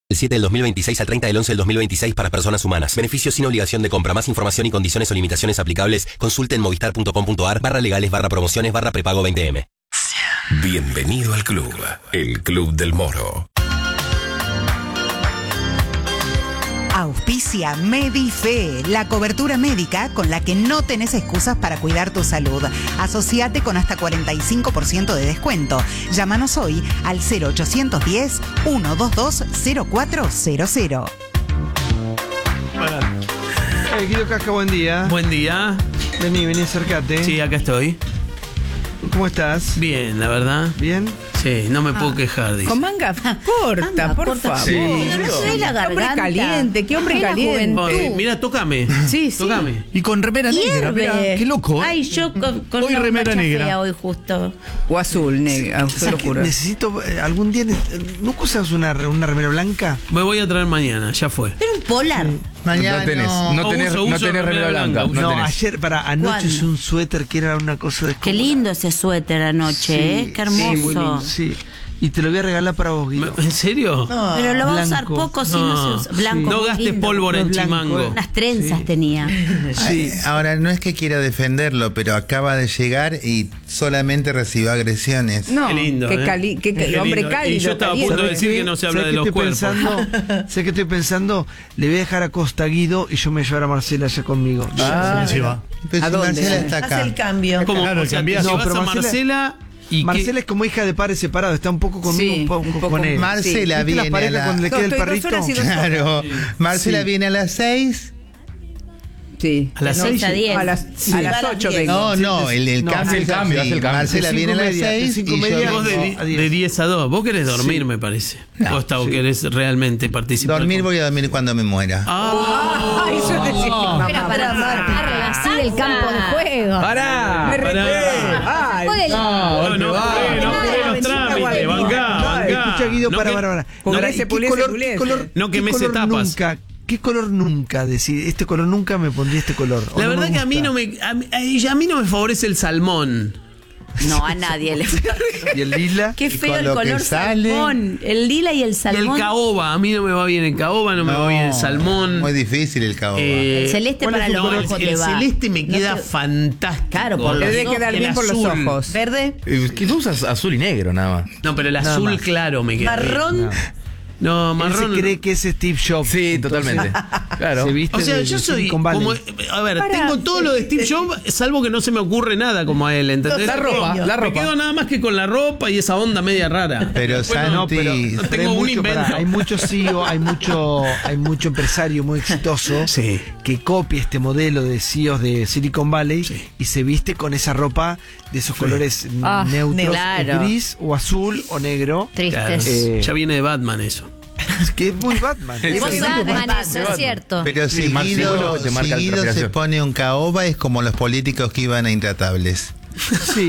Del 7 del 2026 al 30 del 11 del 2026 para personas humanas. Beneficios sin obligación de compra. Más información y condiciones o limitaciones aplicables. Consulte en movistar.com.ar/legales/prepago 20M. Bienvenido al club. El Club del Moro. Auspicia Medife, la cobertura médica con la que no tenés excusas para cuidar tu salud. Asociate con hasta 45% de descuento. Llámanos hoy al 0810-122-0400. Guido Casca, buen día. Buen día. Vení, acércate. Sí, acá estoy. ¿Cómo estás? Bien, la verdad. ¿Bien? Sí, no me puedo quejar, dice. Con manga corta, por favor. Sí. No sé la garganta. Qué hombre caliente, qué hombre caliente. Ay, mira, tócame. Sí. Tócame. Y con remera negra, mirá, qué loco. Ay, yo con Hoy una remera mancha negra. fea hoy justo. O azul, negra, ¿Sabes te lo qué? juro. Necesito algún día. ¿Nunca usas una remera blanca? Me voy a traer mañana, ya fue. Pero un polar. Mañana no tenés remera blanca. No, ayer, anoche ¿Cuándo? usé un suéter que era una cosa de. Qué lindo ese suéter anoche, Sí, Qué sí, muy lindo, hermoso. sí. Y te lo voy a regalar para vos, Guido. ¿En serio? Pero lo vas a usar Blanco. poco si no se usa. Blanco. No muy gastes lindo. pólvora No en es blanco, chimango. Unas trenzas tenía. Sí. Ahora, no es que quiera defenderlo, pero acaba de llegar y solamente recibió agresiones. No. Qué lindo. Qué Qué hombre lindo. cálido. Y yo estaba a punto de caliente. decir que no se habla de los cuerpos. Sé que estoy pensando, le voy a dejar a Costa a Guido y yo me voy a llevar a Marcela allá conmigo. Sí, va. Pero ¿A si dónde? Marcela está acá. Haz el cambio. ¿Cómo? Claro, O sea, cambiás. te No, llevas pero a Marcela y Marcela es como hija de padres separados, está un poco conmigo, Sí, un poco con él. Marcela ¿Viste las viene a parejas la... cuando le queda el Estoy 2 perrito? horas y 2 horas. Claro. Marcela Sí. viene a las 6. Sí. a las De 6. 6 a 10. A las 8 vengo. No, el No, cambio. hace el cambio, sí. Marcela De viene a las 5:30, de 6 y 5:30. yo Vos a 10. de 10 a 2. Vos querés dormir, Sí. me parece. No, ¿O querés realmente participar? dormir voy a dormir cuando me muera. Ay, eso es decir, era para marcarla así del campo de juego. ¡Pará! Me ¡Pará! reté. ¡Ay! No, no apuré los trámites. Bancá. Escucha, Guido, No para que- Bárbara. Con Ahora, ese ¿y pulé, ese pulé. No quemés qué color etapas. nunca? ¿Qué color nunca? Decir, este color nunca me pondría este color. o La no verdad me que a mí gusta? no me a mí no me favorece el salmón. No, a nadie le. ¿Y el lila? Qué Y feo con el lo que color sale. salmón. El lila y el Y salmón. el caoba, a mí no me va bien el caoba, no me va bien el salmón. Muy difícil el caoba. El celeste ¿cuál para es los tu color? ojos el te va. celeste me No queda te- fantástico. Claro, por los Debe ojos. quedar bien por los azul. ojos. Verde, Que tú usas azul y negro nada más. No, pero el Nada azul más. claro me queda. marrón. No, Él marrón. se cree que es Steve Jobs. Sí, Entonces, totalmente. Claro. Se viste O sea, de yo soy Silicon Valley. como. A ver, tengo todo lo de Steve Jobs, salvo que no se me ocurre nada como a él, ¿entendés? La ropa, la Me ropa. quedo nada más que con la ropa y esa onda media rara. Pero Después Santi- no, Pero no tengo hay un mucho, invento. hay mucho CEO, hay mucho empresario muy exitoso Sí. que copia este modelo de CEOs de Silicon Valley Sí. y se viste con esa ropa de esos colores neutros, claro. gris o azul o negro. Claro, Tristes. ya viene de Batman eso. Que es muy Batman. Vos Batman, eso es cierto. Pero si Guido, te marca si la Guido se transpiración. pone un caoba es como los políticos que iban a Intratables. Sí.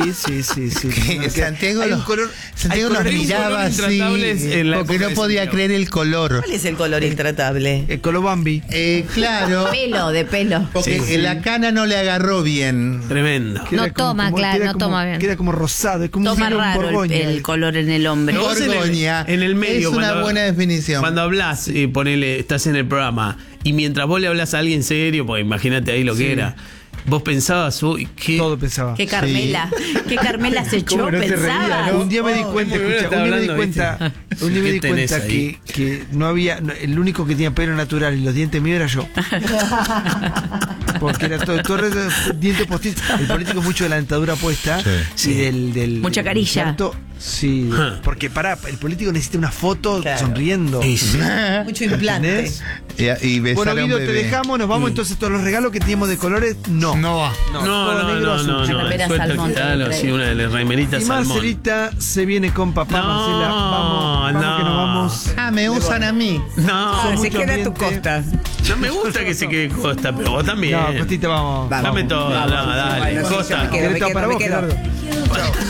Que Santiago, Hay un los, color- Santiago hay los colores- miraba color así intratables en la porque época no de podía Santiago. creer el color. ¿Cuál es el color intratable? El color Bambi. Claro, De pelo. porque Sí. la cana no le agarró bien. Tremendo. Queda No toma, claro, queda no toma bien. Queda como rosado, es como Toma un raro Borgoña. el color en el hombre. No, vos Borgoña. en el medio. Es una buena definición. Cuando hablas, ponele, estás en el programa, y mientras vos le hablas a alguien serio, pues imagínate ahí lo que era. Vos pensabas, uy, ¿qué? Todo pensaba. Qué Carmela. Qué Carmela se echó, ¿Cómo no se pensaba. reía, no? Un día me di cuenta, muy bien escucha, está un día me di hablando, cuenta, un día me ¿Qué di tenés cuenta ahí? que no había, el único que tenía pelo natural y los dientes míos era yo. Porque era todo dientes postizos. El político es mucho de la dentadura puesta Sí. y del Mucha carilla. cierto, sí, porque el político necesita una foto Claro. sonriendo. Sí, sí. Mucho implante. ¿Entendés? Y besar Bueno, a un Guido, te bebé. dejamos, nos vamos. Entonces, todos los regalos que teníamos de colores, no. No va. todo negro, azul. Remera salmón, Claro, te sí, traigo. una de las remeritas Y salmón. Marcelita se viene con papá. No, Marcela, vamos no. que nos vamos. Ah, me usan a mí. No, Son Se mucho queda a tu ambiente. costa. no me gusta que se quede Costa, pero vos también. No, Costita, vamos. Dame todo, no, dale. Bueno, sí, yo Costa. me quedo, Para vos, me quedo. Gerardo.